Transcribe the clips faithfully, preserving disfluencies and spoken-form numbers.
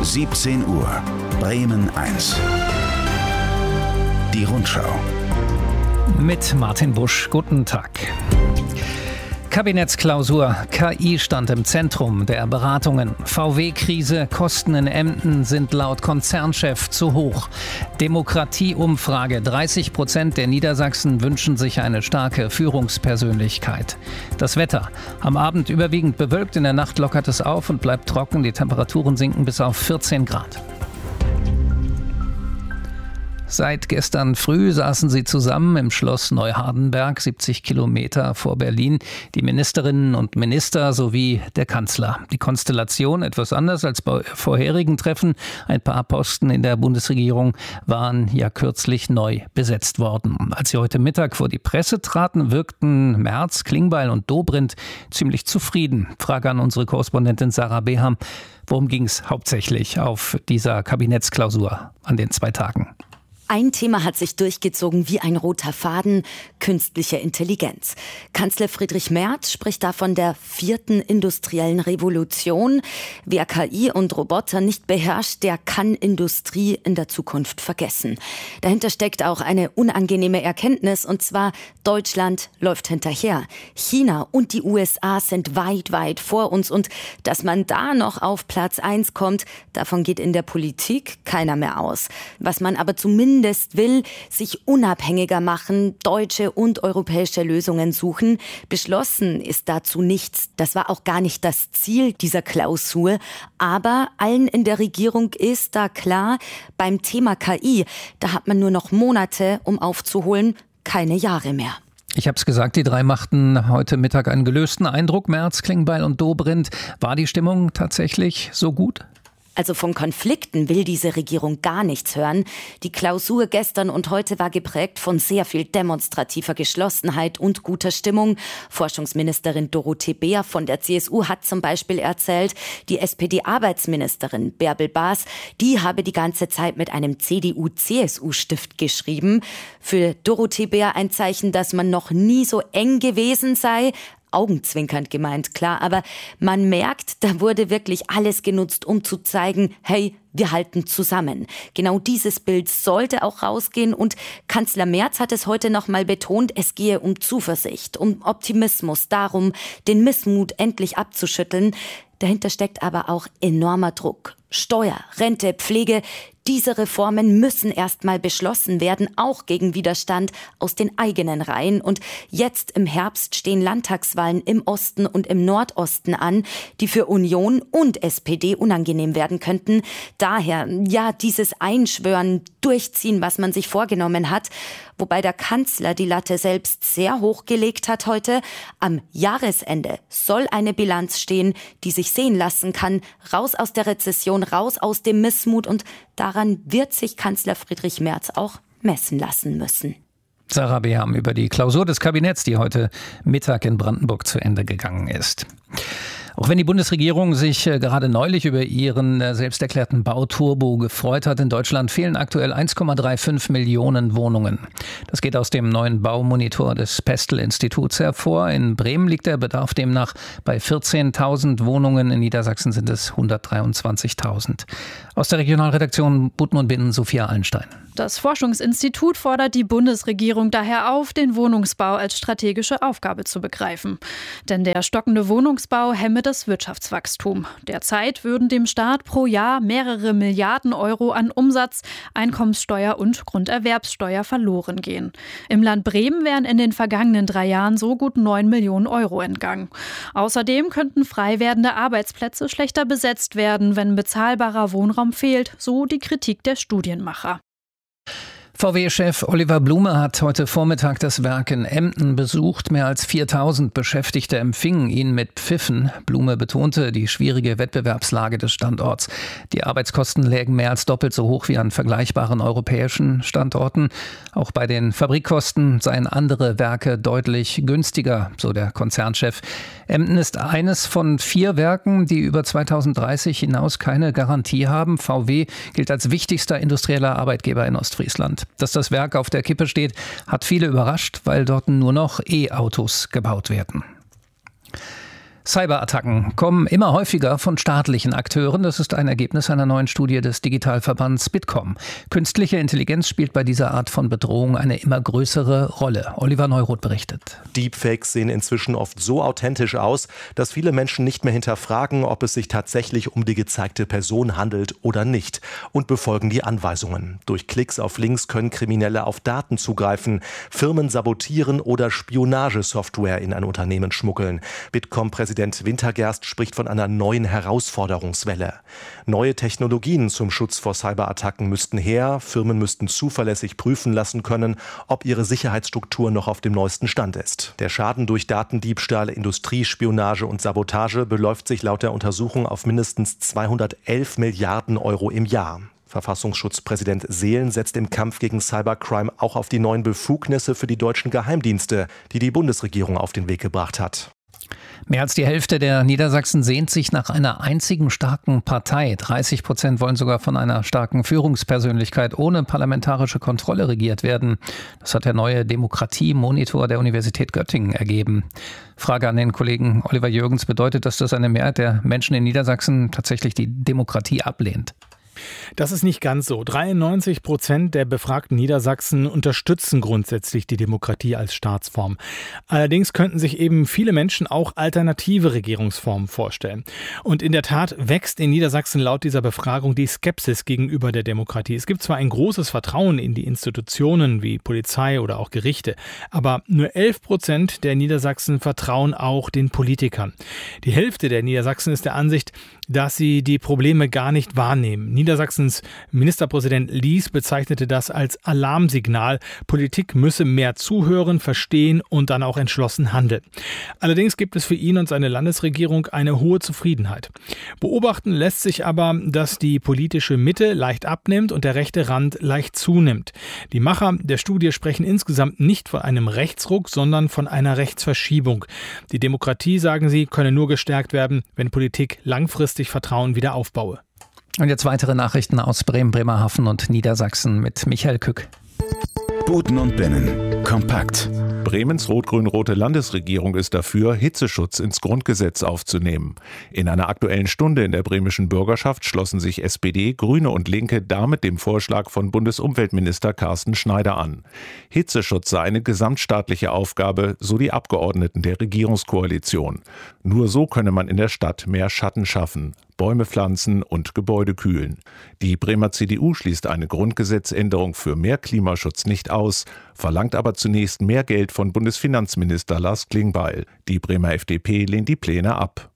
siebzehn Uhr, Bremen eins. Die Rundschau. Mit Martin Busch, guten Tag. Kabinettsklausur, K I stand im Zentrum der Beratungen. V W-Krise, Kosten in Emden sind laut Konzernchef zu hoch. Demokratieumfrage, dreißig Prozent der Niedersachsen wünschen sich eine starke Führungspersönlichkeit. Das Wetter, am Abend überwiegend bewölkt, in der Nacht lockert es auf und bleibt trocken. Die Temperaturen sinken bis auf vierzehn Grad. Seit gestern früh saßen sie zusammen im Schloss Neuhardenberg, siebzig Kilometer vor Berlin, die Ministerinnen und Minister sowie der Kanzler. Die Konstellation etwas anders als bei vorherigen Treffen. Ein paar Posten in der Bundesregierung waren ja kürzlich neu besetzt worden. Als sie heute Mittag vor die Presse traten, wirkten Merz, Klingbeil und Dobrindt ziemlich zufrieden. Frage an unsere Korrespondentin Sarah Beham. Worum ging es hauptsächlich auf dieser Kabinettsklausur an den zwei Tagen? Ein Thema hat sich durchgezogen wie ein roter Faden: künstliche Intelligenz. Kanzler Friedrich Merz spricht da von der vierten industriellen Revolution. Wer K I und Roboter nicht beherrscht, der kann Industrie in der Zukunft vergessen. Dahinter steckt auch eine unangenehme Erkenntnis, und zwar: Deutschland läuft hinterher. China und die U S A sind weit, weit vor uns, und dass man da noch auf Platz eins kommt, davon geht in der Politik keiner mehr aus. Was man aber zumindest will, sich unabhängiger machen, deutsche und europäische Lösungen suchen. Beschlossen ist dazu nichts. Das war auch gar nicht das Ziel dieser Klausur. Aber allen in der Regierung ist da klar, beim Thema K I, da hat man nur noch Monate, um aufzuholen, keine Jahre mehr. Ich habe es gesagt, die drei machten heute Mittag einen gelösten Eindruck. Merz, Klingbeil und Dobrindt. War die Stimmung tatsächlich so gut? Also von Konflikten will diese Regierung gar nichts hören. Die Klausur gestern und heute war geprägt von sehr viel demonstrativer Geschlossenheit und guter Stimmung. Forschungsministerin Dorothee Beer von der C S U hat zum Beispiel erzählt, die S P D-Arbeitsministerin Bärbel Baas, die habe die ganze Zeit mit einem C D U-C S U-Stift geschrieben. Für Dorothee Beer ein Zeichen, dass man noch nie so eng gewesen sei. Augenzwinkernd gemeint, klar, aber man merkt, da wurde wirklich alles genutzt, um zu zeigen, hey, wir halten zusammen. Genau dieses Bild sollte auch rausgehen, und Kanzler Merz hat es heute noch mal betont, es gehe um Zuversicht, um Optimismus, darum, den Missmut endlich abzuschütteln. Dahinter steckt aber auch enormer Druck. Steuer, Rente, Pflege, diese Reformen müssen erstmal beschlossen werden, auch gegen Widerstand aus den eigenen Reihen. Und jetzt im Herbst stehen Landtagswahlen im Osten und im Nordosten an, die für Union und S P D unangenehm werden könnten. Daher, ja, dieses Einschwören, Durchziehen, was man sich vorgenommen hat. Wobei der Kanzler die Latte selbst sehr hoch gelegt hat heute. Am Jahresende soll eine Bilanz stehen, die sich sehen lassen kann. Raus aus der Rezession, raus aus dem Missmut, und daran wird sich Kanzler Friedrich Merz auch messen lassen müssen. Sarah Beham über die Klausur des Kabinetts, die heute Mittag in Brandenburg zu Ende gegangen ist. Auch wenn die Bundesregierung sich gerade neulich über ihren selbst erklärten Bauturbo gefreut hat, in Deutschland fehlen aktuell eins Komma fünfunddreißig Millionen Wohnungen. Das geht aus dem neuen Baumonitor des Pestel-Instituts hervor. In Bremen liegt der Bedarf demnach bei vierzehntausend Wohnungen. In Niedersachsen sind es hundertdreiundzwanzigtausend. Aus der Regionalredaktion Buten und Binnen, Sophia Allenstein. Das Forschungsinstitut fordert die Bundesregierung daher auf, den Wohnungsbau als strategische Aufgabe zu begreifen. Denn der stockende Wohnungsbau hemme das Wirtschaftswachstum. Derzeit würden dem Staat pro Jahr mehrere Milliarden Euro an Umsatz, Einkommenssteuer und Grunderwerbssteuer verloren gehen. Im Land Bremen wären in den vergangenen drei Jahren so gut neun Millionen Euro entgangen. Außerdem könnten frei werdende Arbeitsplätze schlechter besetzt werden, wenn bezahlbarer Wohnraum fehlt, so die Kritik der Studienmacher. V W-Chef Oliver Blume hat heute Vormittag das Werk in Emden besucht. Mehr als viertausend Beschäftigte empfingen ihn mit Pfiffen. Blume betonte die schwierige Wettbewerbslage des Standorts. Die Arbeitskosten lägen mehr als doppelt so hoch wie an vergleichbaren europäischen Standorten. Auch bei den Fabrikkosten seien andere Werke deutlich günstiger, so der Konzernchef. Emden ist eines von vier Werken, die über zweitausenddreißig hinaus keine Garantie haben. V W gilt als wichtigster industrieller Arbeitgeber in Ostfriesland. Dass das Werk auf der Kippe steht, hat viele überrascht, weil dort nur noch E-Autos gebaut werden. Cyberattacken kommen immer häufiger von staatlichen Akteuren. Das ist ein Ergebnis einer neuen Studie des Digitalverbands Bitkom. Künstliche Intelligenz spielt bei dieser Art von Bedrohung eine immer größere Rolle. Oliver Neuroth berichtet. Deepfakes sehen inzwischen oft so authentisch aus, dass viele Menschen nicht mehr hinterfragen, ob es sich tatsächlich um die gezeigte Person handelt oder nicht, und befolgen die Anweisungen. Durch Klicks auf Links können Kriminelle auf Daten zugreifen, Firmen sabotieren oder Spionagesoftware in ein Unternehmen schmuggeln. Bitkom-Präsident Präsident Wintergerst spricht von einer neuen Herausforderungswelle. Neue Technologien zum Schutz vor Cyberattacken müssten her. Firmen müssten zuverlässig prüfen lassen können, ob ihre Sicherheitsstruktur noch auf dem neuesten Stand ist. Der Schaden durch Datendiebstahl, Industriespionage und Sabotage beläuft sich laut der Untersuchung auf mindestens zweihundertelf Milliarden Euro im Jahr. Verfassungsschutzpräsident Seelen setzt im Kampf gegen Cybercrime auch auf die neuen Befugnisse für die deutschen Geheimdienste, die die Bundesregierung auf den Weg gebracht hat. Mehr als die Hälfte der Niedersachsen sehnt sich nach einer einzigen starken Partei. dreißig Prozent wollen sogar von einer starken Führungspersönlichkeit ohne parlamentarische Kontrolle regiert werden. Das hat der neue Demokratie-Monitor der Universität Göttingen ergeben. Frage an den Kollegen Oliver Jürgens: Bedeutet das, dass eine Mehrheit der Menschen in Niedersachsen tatsächlich die Demokratie ablehnt? Das ist nicht ganz so. dreiundneunzig Prozent der befragten Niedersachsen unterstützen grundsätzlich die Demokratie als Staatsform. Allerdings könnten sich eben viele Menschen auch alternative Regierungsformen vorstellen. Und in der Tat wächst in Niedersachsen laut dieser Befragung die Skepsis gegenüber der Demokratie. Es gibt zwar ein großes Vertrauen in die Institutionen wie Polizei oder auch Gerichte, aber nur elf Prozent der Niedersachsen vertrauen auch den Politikern. Die Hälfte der Niedersachsen ist der Ansicht, dass sie die Probleme gar nicht wahrnehmen. Niedersachsens Ministerpräsident Lies bezeichnete das als Alarmsignal. Politik müsse mehr zuhören, verstehen und dann auch entschlossen handeln. Allerdings gibt es für ihn und seine Landesregierung eine hohe Zufriedenheit. Beobachten lässt sich aber, dass die politische Mitte leicht abnimmt und der rechte Rand leicht zunimmt. Die Macher der Studie sprechen insgesamt nicht von einem Rechtsruck, sondern von einer Rechtsverschiebung. Die Demokratie, sagen sie, könne nur gestärkt werden, wenn Politik langfristig Vertrauen wieder aufbaue. Und jetzt weitere Nachrichten aus Bremen, Bremerhaven und Niedersachsen mit Michael Kück. Buten und Binnen. Kompakt. Bremens rot-grün-rote Landesregierung ist dafür, Hitzeschutz ins Grundgesetz aufzunehmen. In einer aktuellen Stunde in der bremischen Bürgerschaft schlossen sich S P D, Grüne und Linke damit dem Vorschlag von Bundesumweltminister Carsten Schneider an. Hitzeschutz sei eine gesamtstaatliche Aufgabe, so die Abgeordneten der Regierungskoalition. Nur so könne man in der Stadt mehr Schatten schaffen, Bäume pflanzen und Gebäude kühlen. Die Bremer C D U schließt eine Grundgesetzänderung für mehr Klimaschutz nicht aus, verlangt aber zunächst mehr Geld von Bundesfinanzminister Lars Klingbeil. Die Bremer F D P lehnt die Pläne ab.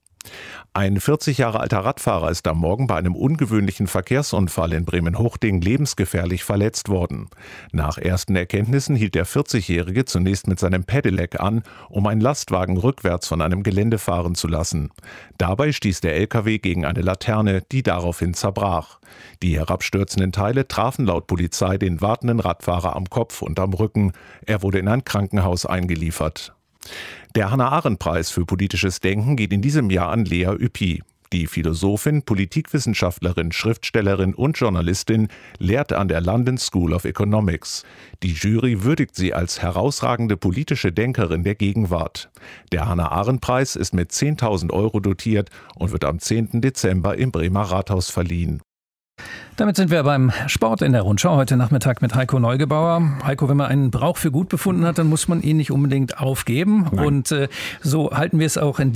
Ein vierzig Jahre alter Radfahrer ist am Morgen bei einem ungewöhnlichen Verkehrsunfall in Bremen-Hochding lebensgefährlich verletzt worden. Nach ersten Erkenntnissen hielt der vierzigjährige zunächst mit seinem Pedelec an, um einen Lastwagen rückwärts von einem Gelände fahren zu lassen. Dabei stieß der L K W gegen eine Laterne, die daraufhin zerbrach. Die herabstürzenden Teile trafen laut Polizei den wartenden Radfahrer am Kopf und am Rücken. Er wurde in ein Krankenhaus eingeliefert. Der Hannah-Arendt-Preis für politisches Denken geht in diesem Jahr an Lea Ypi. Die Philosophin, Politikwissenschaftlerin, Schriftstellerin und Journalistin lehrt an der London School of Economics. Die Jury würdigt sie als herausragende politische Denkerin der Gegenwart. Der Hannah-Arendt-Preis ist mit zehntausend Euro dotiert und wird am zehnten Dezember im Bremer Rathaus verliehen. Damit sind wir beim Sport in der Rundschau. Heute Nachmittag mit Heiko Neugebauer. Heiko, wenn man einen Brauch für gut befunden hat, dann muss man ihn nicht unbedingt aufgeben. Nein. Und äh, so halten wir es auch in